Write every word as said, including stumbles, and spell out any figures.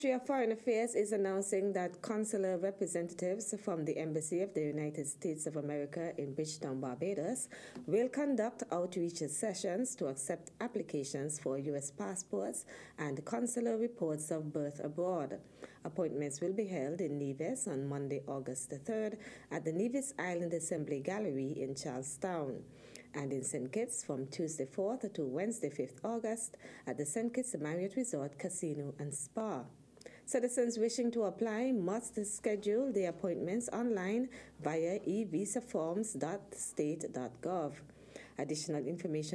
Ministry of Foreign Affairs is announcing that consular representatives from the Embassy of the United States of America in Bridgetown, Barbados, will conduct outreach sessions to accept applications for U S passports and consular reports of birth abroad. Appointments will be held in Nevis on Monday, August the third, at the Nevis Island Assembly Gallery in Charlestown, and in Saint Kitts from Tuesday fourth to Wednesday fifth August at the Saint Kitts Marriott Resort Casino and Spa. Citizens wishing to apply must schedule their appointments online via e visa forms dot state dot gov. Additional information